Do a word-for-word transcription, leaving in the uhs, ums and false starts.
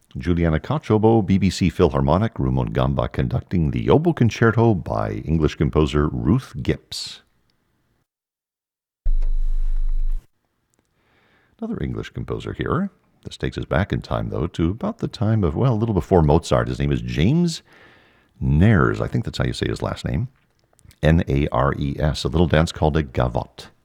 Juliana Kochobo, B B C Philharmonic, Rumon Gamba conducting the Oboe Concerto by English composer Ruth Gipps. Another English composer here. This takes us back in time, though, to about the time of, well, a little before Mozart. His name is James Nares. I think that's how you say his last name. N A R E S, a little dance called a gavotte.